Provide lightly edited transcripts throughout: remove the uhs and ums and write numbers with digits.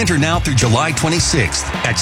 Enter now through July 26th at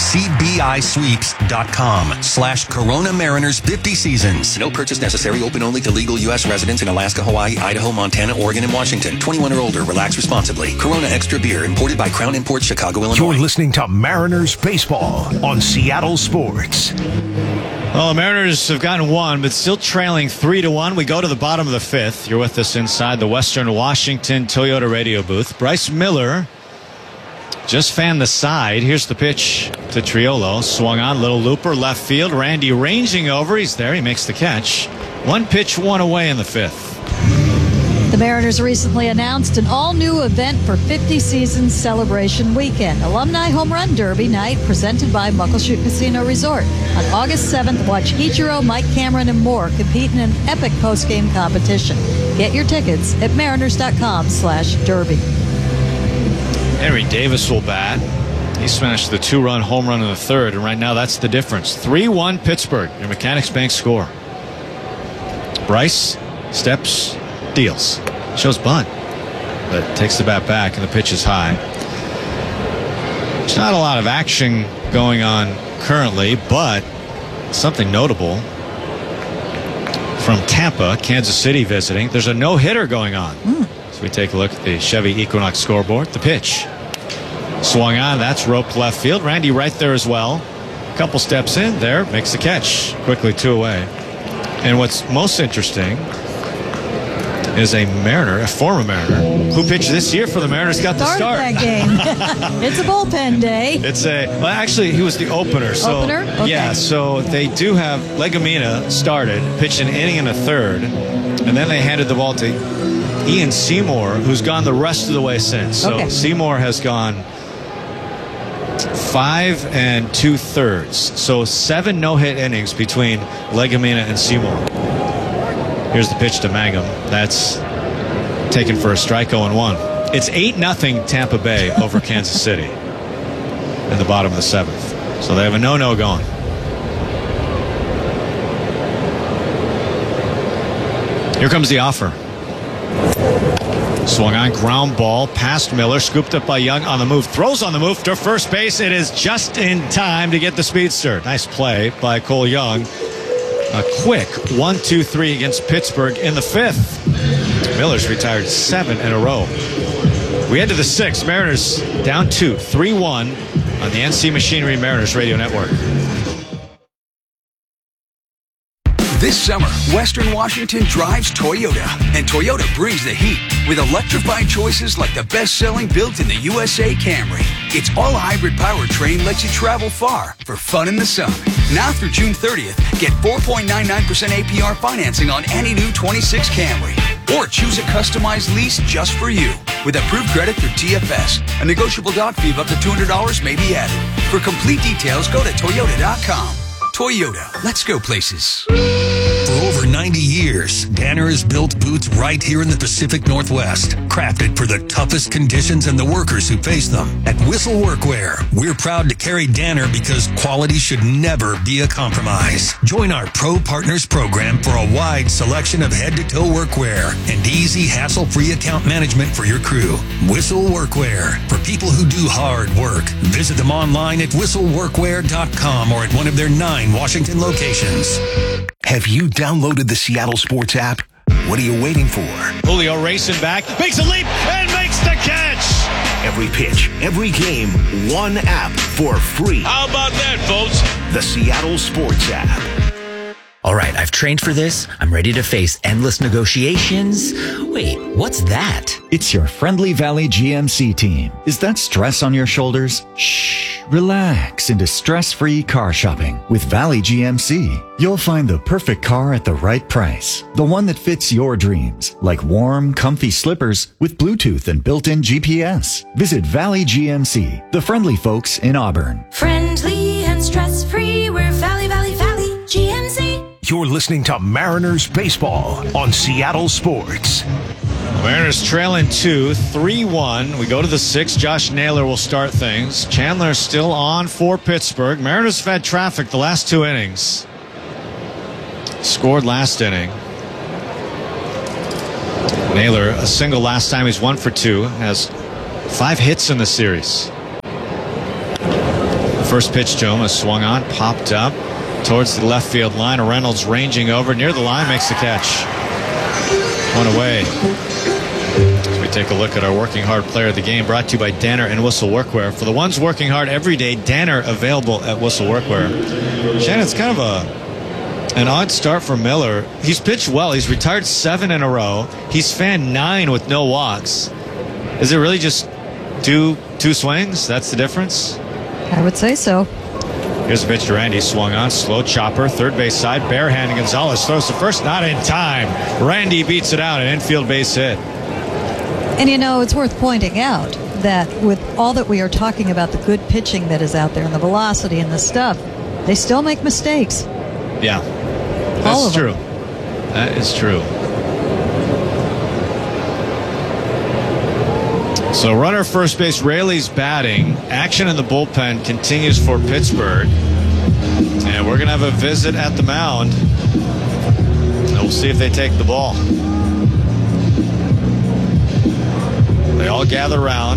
cbisweeps.com/Corona Mariners 50 seasons. No purchase necessary. Open only to legal U.S. residents in Alaska, Hawaii, Idaho, Montana, Oregon, and Washington. 21 or older. Relax responsibly. Corona Extra Beer, imported by Crown Imports, Chicago, Illinois. You're listening to Mariners Baseball on Seattle Sports. Well, the Mariners have gotten one, but still trailing 3-1. We go to the bottom of the fifth. You're with us inside the Western Washington Toyota radio booth. Bryce Miller just fanned the side. Here's the pitch to Triolo. Swung on, little looper, left field. Randy ranging over. He's there. He makes the catch. One pitch, one away in the fifth. The Mariners recently announced an all-new event for 50 Seasons Celebration Weekend, Alumni Home Run Derby Night, presented by Muckleshoot Casino Resort. On August 7th, watch Ichiro, Mike Cameron, and more compete in an epic post-game competition. Get your tickets at mariners.com/derby. Henry Davis will bat. He smashed the two-run home run in the third, and right now that's the difference. 3-1 Pittsburgh, your Mechanics Bank score. Bryce steps, deals, shows bunt, but takes the bat back, and the pitch is high. There's not a lot of action going on currently, but something notable from Tampa, Kansas City visiting. There's a no-hitter going on. So we take a look at the Chevy Equinox scoreboard. The pitch swung on. That's roped left field. Randy right there as well. A couple steps in there, makes the catch. Quickly 2 away. And what's most interesting is a Mariner, a former Mariner, who pitched this year for the Mariners, got the start. That game. It's a bullpen day. Well, actually, he was the opener. So, opener? Okay. Yeah, so they do have Legumina started, pitched an inning and a third, and then they handed the ball to Ian Seymour, who's gone the rest of the way since. So Seymour has gone 5 2/3. So 7 no-hit innings between Legumina and Seymour. Here's the pitch to Mangum. That's taken for a strike, 0-1. It's 8-0 Tampa Bay over Kansas City in the bottom of the 7th. So they have a no-no going. Here comes the offer. Swung on, ground ball past Miller, scooped up by Young on the move, throws on the move to first base. It is just in time to get the speedster. Nice play by Cole Young. A quick 1-2-3 against Pittsburgh in the 5th. Miller's retired 7 in a row. We head to the 6th. Mariners down 2, 3-1 on the NC Machinery Mariners Radio Network. This summer, Western Washington drives Toyota, and Toyota brings the heat with electrified choices like the best-selling built in the USA Camry. Its all-hybrid powertrain lets you travel far for fun in the sun. Now through June 30th, get 4.99% APR financing on any new 26 Camry. Or choose a customized lease just for you with approved credit through TFS. A negotiable doc fee of up to $200 may be added. For complete details, go to Toyota.com. Toyota, let's go places. For over 90 years, Danner has built boots right here in the Pacific Northwest, crafted for the toughest conditions and the workers who face them. At Whistle Workwear, we're proud to carry Danner because quality should never be a compromise. Join our Pro Partners program for a wide selection of head-to-toe workwear and easy, hassle-free account management for your crew. Whistle Workwear, for people who do hard work. Visit them online at whistleworkwear.com or at one of their 9 Washington locations. Have you downloaded the Seattle Sports app? What are you waiting for? Julio racing back, makes a leap, and makes the catch. Every pitch, every game, one app for free. How about that, folks? The Seattle Sports app. All right, I've trained for this. I'm ready to face endless negotiations. Wait, what's that? It's your Friendly Valley GMC team. Is that stress on your shoulders? Shh, relax into stress-free car shopping. With Valley GMC, you'll find the perfect car at the right price. The one that fits your dreams, like warm, comfy slippers with Bluetooth and built-in GPS. Visit Valley GMC, the friendly folks in Auburn. Friendly and stress-free, we're Valley GMC. You're listening to Mariners Baseball on Seattle Sports. Mariners trailing 2, 3-1. We go to the 6th. Josh Naylor will start things. Chandler still on for Pittsburgh. Mariners have had traffic the last 2 innings. Scored last inning. Naylor, a single last time. He's 1 for 2. Has 5 hits in the series. First pitch to him is swung on, popped up towards the left field line. Reynolds ranging over near the line, makes the catch. One away. As we take a look at our working hard player of the game, brought to you by Danner and Whistle Workwear. For the ones working hard every day, Danner available at Whistle Workwear. Shannon, it's kind of an odd start for Miller. He's pitched well. He's retired 7 in a row. He's fanned 9 with no walks. Is it really just two swings? That's the difference? I would say so. Here's the pitch to Randy. Swung on. Slow chopper. Third base side. Bare hand. Gonzalez throws to first. Not in time. Randy beats it out. An infield base hit. And it's worth pointing out that with all that we are talking about, the good pitching that is out there and the velocity and the stuff, they still make mistakes. Yeah. That's true. That is true. So runner first base, Raley's batting. Action in the bullpen continues for Pittsburgh. And we're going to have a visit at the mound. And we'll see if they take the ball. They all gather around.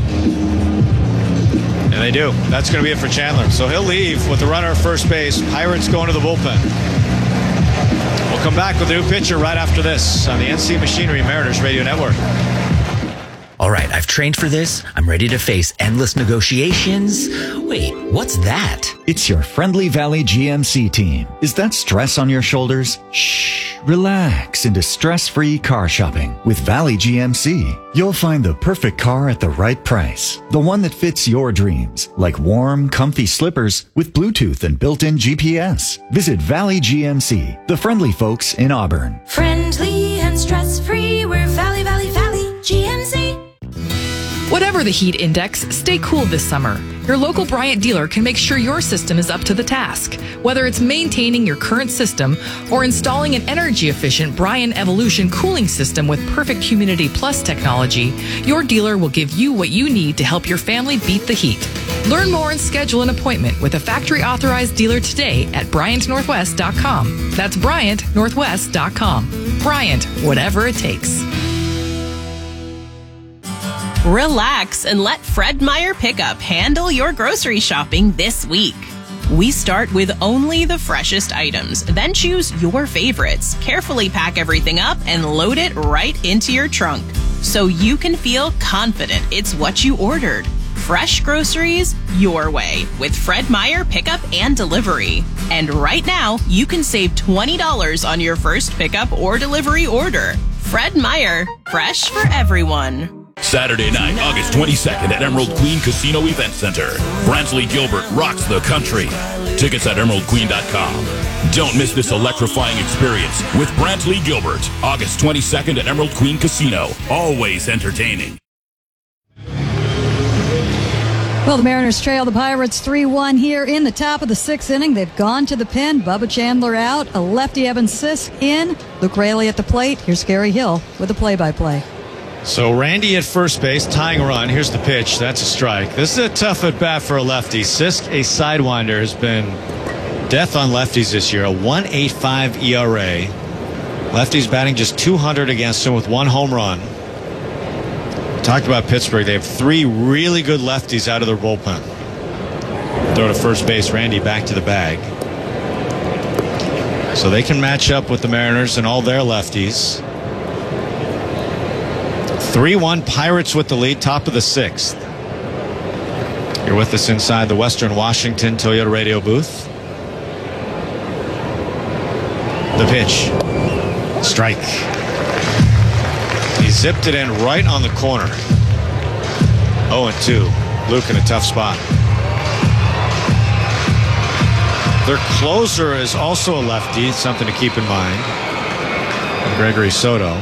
And they do. That's going to be it for Chandler. So he'll leave with the runner at first base. Pirates going to the bullpen. We'll come back with a new pitcher right after this on the NC Machinery Mariners Radio Network. All right, I've trained for this. I'm ready to face endless negotiations. Wait, what's that? It's your Friendly Valley GMC team. Is that stress on your shoulders? Shh, relax into stress-free car shopping. With Valley GMC, you'll find the perfect car at the right price. The one that fits your dreams, like warm, comfy slippers with Bluetooth and built-in GPS. Visit Valley GMC, the friendly folks in Auburn. Friendly and stress-free, we're Valley, Valley, Valley, GMC. Whatever the heat index, stay cool this summer. Your local Bryant dealer can make sure your system is up to the task. Whether it's maintaining your current system or installing an energy-efficient Bryant Evolution cooling system with perfect Humidity Plus technology, your dealer will give you what you need to help your family beat the heat. Learn more and schedule an appointment with a factory-authorized dealer today at BryantNorthwest.com. That's BryantNorthwest.com. Bryant, whatever it takes. Relax and let Fred Meyer Pickup handle your grocery shopping this week. We start with only the freshest items, then choose your favorites, carefully pack everything up, and load it right into your trunk so you can feel confident it's what you ordered. Fresh groceries your way with Fred Meyer Pickup and Delivery. And right now, you can save $20 on your first pickup or delivery order. Fred Meyer, fresh for everyone. Saturday night, August 22nd at Emerald Queen Casino Event Center. Brantley Gilbert rocks the country. Tickets at emeraldqueen.com. Don't miss this electrifying experience with Brantley Gilbert. August 22nd at Emerald Queen Casino. Always entertaining. Well, the Mariners trail the Pirates 3-1 here in the top of the 6th inning. They've gone to the pen. Bubba Chandler out. A lefty, Evan Sisk in. Luke Raley at the plate. Here's Gary Hill with the play-by-play. So Randy at first base, tying run. Here's the pitch. That's a strike. This is a tough at-bat for a lefty. Sisk, a sidewinder, has been death on lefties this year. A 1.85 ERA. Lefties batting just 200 against him with 1 home run. Talked about Pittsburgh. They have 3 really good lefties out of their bullpen. Throw to first base. Randy back to the bag. So they can match up with the Mariners and all their lefties. 3-1 Pirates with the lead, top of the 6th. You're with us inside the Western Washington Toyota radio booth. The pitch. Strike. He zipped it in right on the corner. 0-2. Luke in a tough spot. Their closer is also a lefty, something to keep in mind. Gregory Soto.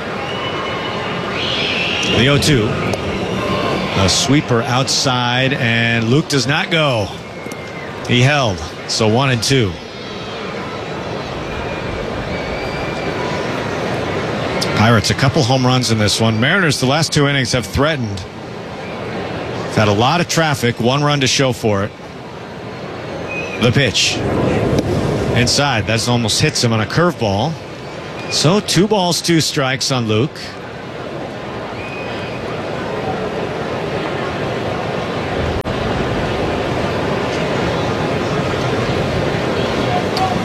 The 0-2. A sweeper outside, and Luke does not go. He held. So 1-2. Pirates, a couple home runs in this one. Mariners, the last 2 innings have threatened. They've had a lot of traffic. 1 run to show for it. The pitch. Inside. That almost hits him on a curveball. So 2 balls, 2 strikes on Luke.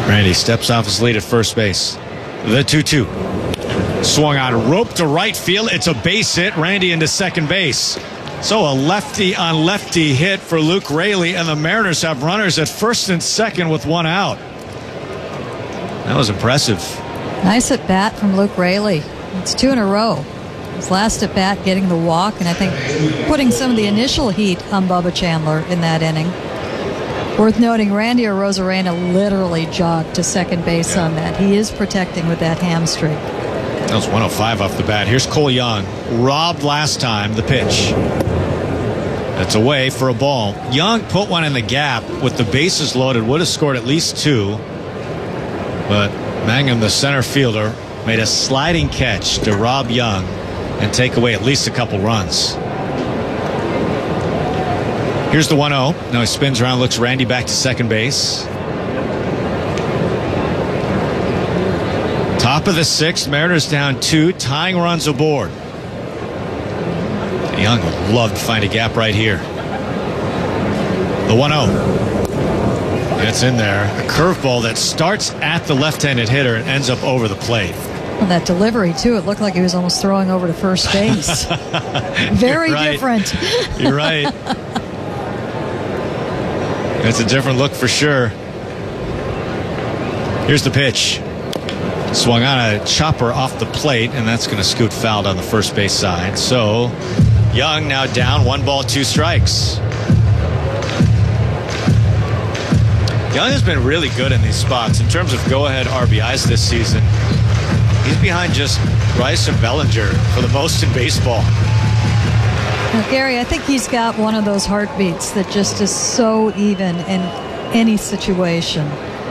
Randy steps off his lead at first base. The 2-2. Swung on, rope to right field. It's a base hit. Randy into second base. So a lefty on lefty hit for Luke Raley, and the Mariners have runners at first and second with one out. That was impressive. Nice at bat from Luke Raley. It's 2 in a row. His last at bat getting the walk, and I think putting some of the initial heat on Bubba Chandler in that inning. Worth noting, Randy Arozarena literally jogged to second base on that. He is protecting with that hamstring. That was 105 off the bat. Here's Cole Young. Robbed last time, the pitch. That's away for a ball. Young put one in the gap with the bases loaded. Would have scored at least 2. But Mangum, the center fielder, made a sliding catch to rob Young and take away at least a couple runs. Here's the 1-0. Now he spins around, looks Randy back to second base. Top of the 6th, Mariners down 2, tying runs aboard. Young would love to find a gap right here. The 1-0. It's in there. A curveball that starts at the left-handed hitter and ends up over the plate. Well, that delivery, too, it looked like he was almost throwing over to first base. Very different. You're right. It's a different look for sure. Here's the pitch. Swung on a chopper off the plate, and that's going to scoot foul down the first base side. So Young now down 1 ball, 2 strikes. Young has been really good in these spots. In terms of go-ahead RBIs this season, he's behind just Rice and Bellinger for the most in baseball. Now, Gary, I think he's got one of those heartbeats that just is so even in any situation.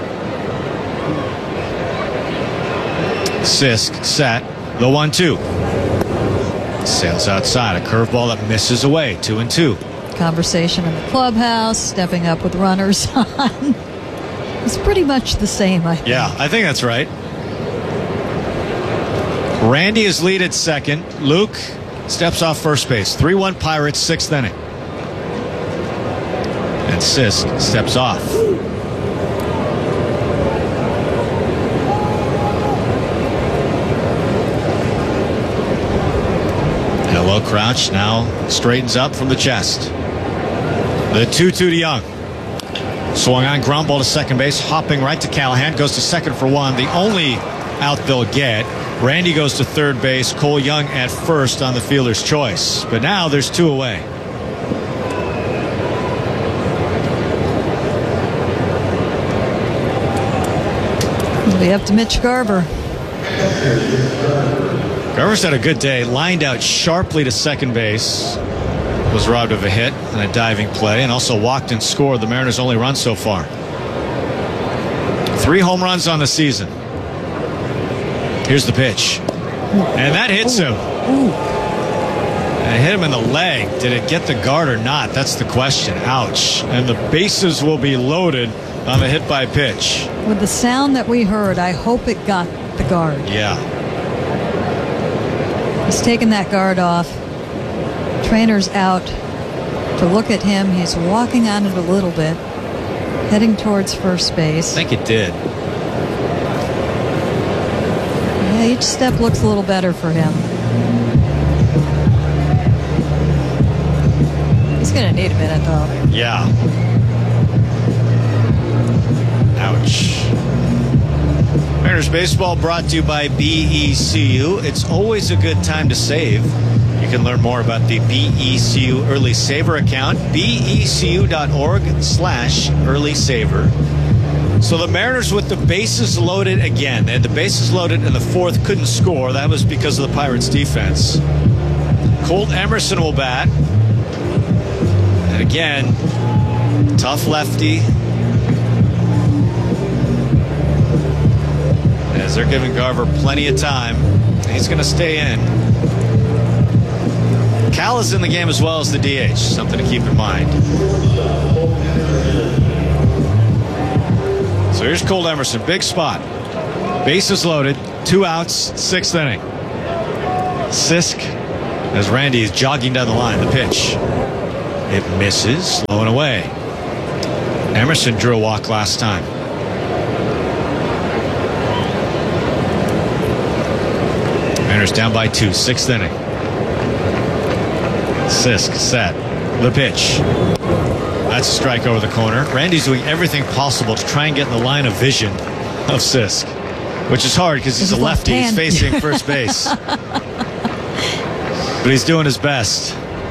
Sisk set. The 1-2. Sails outside. A curveball that misses away. 2-2. Conversation in the clubhouse, stepping up with runners on. It's pretty much the same, I think. Yeah, I think that's right. Randy is lead at second. Luke steps off first base. 3-1 Pirates, 6th inning. And Sisk steps off. Hello, Crouch now straightens up from the chest. The 2-2 to Young. Swung on, ground ball to second base, hopping right to Callahan, goes to second for 1. The only out they'll get. Randy goes to third base, Cole Young at first on the fielder's choice. But now there's 2 away. It'll be up to Mitch Garver. Garver's had a good day, lined out sharply to second base. Was robbed of a hit and a diving play, and also walked and scored the Mariners' only run so far. 3 home runs on the season. Here's the pitch. And that hits him. It hit him in the leg. Did it get the guard or not? That's the question. Ouch. And the bases will be loaded on the hit by pitch. With the sound that we heard, I hope it got the guard. Yeah. He's taken that guard off. Trainer's out to look at him. He's walking on it a little bit, heading towards first base. I think it did. Yeah, each step looks a little better for him. He's going to need a minute, though. Yeah. Ouch. Mariners baseball brought to you by BECU. It's always a good time to save. You can learn more about the BECU Early Saver account, becu.org/early saver. So the Mariners with the bases loaded again. They had the bases loaded in the 4th, couldn't score. That was because of the Pirates' defense. Colt Emerson will bat. And again, tough lefty. As they're giving Garver plenty of time. He's going to stay in. Cal is in the game as well as the DH. Something to keep in mind. So here's Colt Emerson. Big spot. Bases loaded. 2 outs. 6th inning. Sisk, as Randy is jogging down the line. The pitch. It misses. Slow and away. Emerson drew a walk last time. Mariners down by 2, 6th inning. Sisk set. The pitch. That's a strike over the corner. Randy's doing everything possible to try and get in the line of vision of Sisk, which is hard because he's a lefty. He's facing first base. But he's doing his best.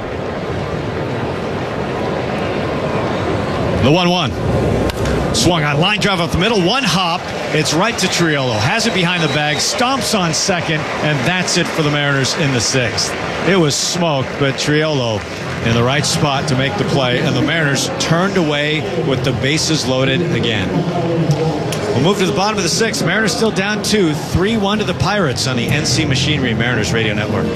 The 1-1. Swung on, line drive up the middle, one hop. It's right to Triolo. Has it behind the bag, stomps on second, and that's it for the Mariners in the 6th. It was smoke, but Triolo in the right spot to make the play, and the Mariners turned away with the bases loaded again. We'll move to the bottom of the 6th. Mariners still down 2, 3-1 to the Pirates on the NC Machinery Mariners Radio Network.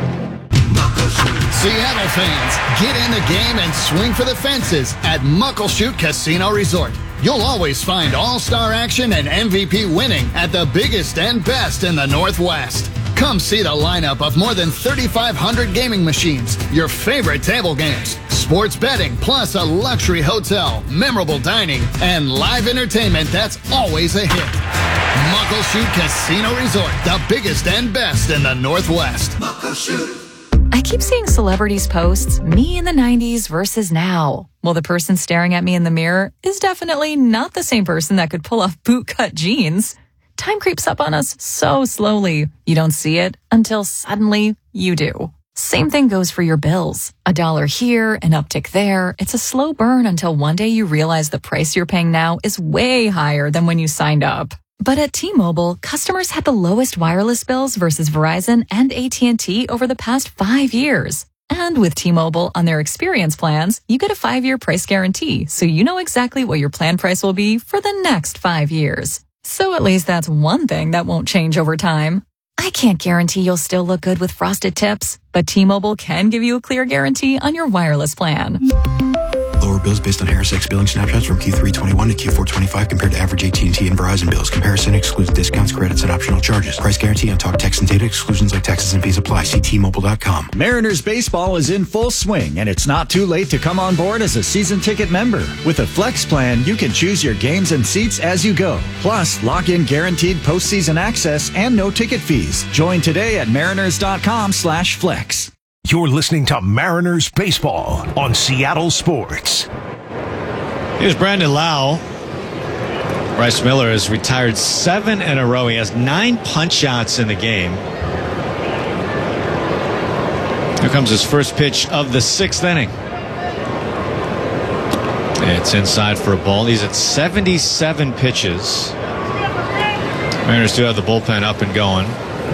Seattle fans, get in the game and swing for the fences at Muckleshoot Casino Resort. You'll always find all-star action and MVP winning at the biggest and best in the Northwest. Come see the lineup of more than 3,500 gaming machines, your favorite table games, sports betting, plus a luxury hotel, memorable dining, and live entertainment that's always a hit. Muckleshoot Casino Resort, the biggest and best in the Northwest. Muckleshoot. I keep seeing celebrities posts, me in the 90s versus now. Well, the person staring at me in the mirror is definitely not the same person that could pull off bootcut jeans. Time creeps up on us so slowly. You don't see it until suddenly you do. Same thing goes for your bills. $1 here, an uptick there. It's a slow burn until one day you realize the price you're paying now is way higher than when you signed up. But at T-Mobile, customers had the lowest wireless bills versus Verizon and AT&T over the past 5 years. And with T-Mobile on their experience plans, you get a 5-year price guarantee, so you know exactly what your plan price will be for the next 5 years. So at least that's one thing that won't change over time. I can't guarantee you'll still look good with frosted tips, but T-Mobile can give you a clear guarantee on your wireless plan. Lower bills based on HarrisX billing snapshots from Q3 21 to Q4 25 compared to average AT&T and Verizon bills. Comparison excludes discounts, credits, and optional charges. Price guarantee on talk, text, and data. Exclusions like taxes and fees apply. See T-Mobile.com. Mariners baseball is in full swing, and it's not too late to come on board as a season ticket member. With a Flex plan, you can choose your games and seats as you go. Plus, lock in guaranteed postseason access and no ticket fees. Join today at mariners.com/flex. You're listening to Mariners Baseball on Seattle Sports. Here's Brandon Lau. Bryce Miller has retired 7 in a row. He has 9 punch-outs in the game. Here comes his first pitch of the 6th inning. It's inside for a ball. He's at 77 pitches. Mariners do have the bullpen up and going.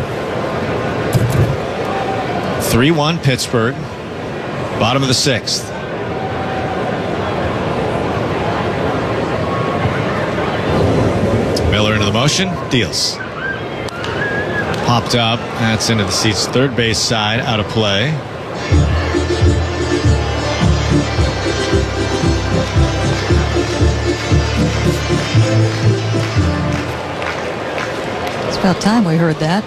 3-1 Pittsburgh. Bottom of the 6th. Miller into the motion. Deals. Popped up. That's into the seats. Third base side. Out of play. It's about time we heard that.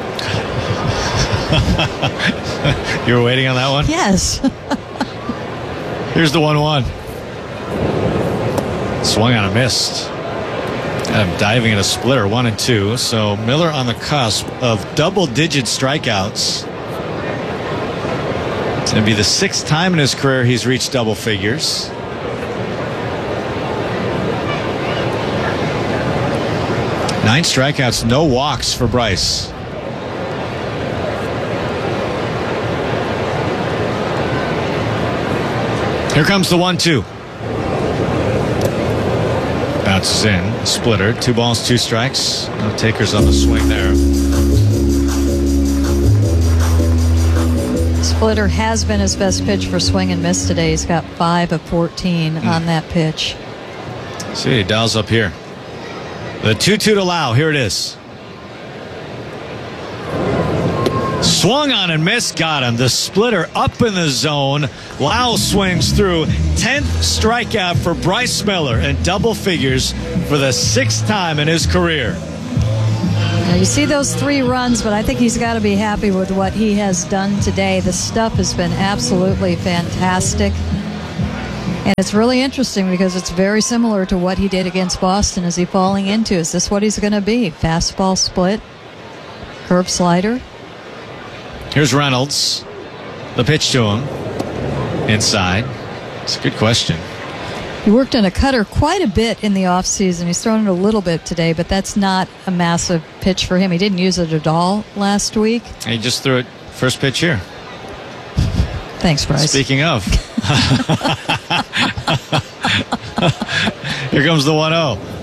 You were waiting on that one? Yes. Here's the 1-1. Swung on a missed. Diving in a splitter, 1-2. So Miller on the cusp of double-digit strikeouts. It's going to be the 6th time in his career he's reached double figures. Nine strikeouts, no walks for Bryce. Here comes the 1-2. Bounces in. Splitter. 2 balls, 2 strikes. No takers on the swing there. Splitter has been his best pitch for swing and miss today. He's got 5 of 14 on that pitch. See, he dials up here. The 2-2 to Lau. Here it is. Swung on and missed, got him. The splitter up in the zone. Lau swings through. 10th strikeout for Bryce Miller in double figures for the 6th time in his career. Now you see those 3 runs, but I think he's got to be happy with what he has done today. The stuff has been absolutely fantastic. And it's really interesting because it's very similar to what he did against Boston. Is he falling into? Is this what he's going to be? Fastball split? Curve slider? Here's Reynolds. The pitch to him. Inside. It's a good question. He worked on a cutter quite a bit in the offseason. He's thrown it a little bit today, but that's not a massive pitch for him. He didn't use it at all last week. He just threw it first pitch here. Thanks, Bryce. Speaking of. Here comes the 1-0.